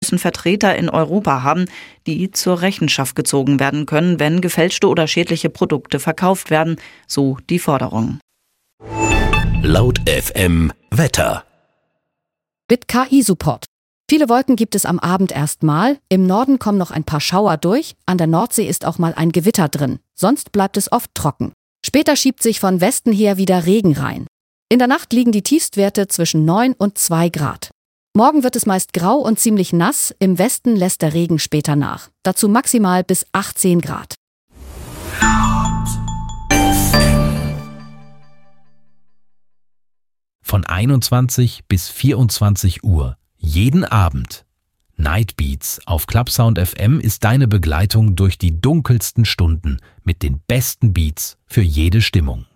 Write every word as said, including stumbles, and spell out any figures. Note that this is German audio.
müssen Vertreter in Europa haben, die zur Rechenschaft gezogen werden können, wenn gefälschte oder schädliche Produkte verkauft werden, so die Forderung. Laut F M Wetter. Mit K I-Support. Viele Wolken gibt es am Abend erstmal. Im Norden kommen noch ein paar Schauer durch. An der Nordsee ist auch mal ein Gewitter drin. Sonst bleibt es oft trocken. Später schiebt sich von Westen her wieder Regen rein. In der Nacht liegen die Tiefstwerte zwischen neun und zwei Grad. Morgen wird es meist grau und ziemlich nass. Im Westen lässt der Regen später nach. Dazu maximal bis achtzehn Grad. Von einundzwanzig bis vierundzwanzig Uhr. Jeden Abend. Night Beats auf Clubsound F M ist deine Begleitung durch die dunkelsten Stunden mit den besten Beats für jede Stimmung.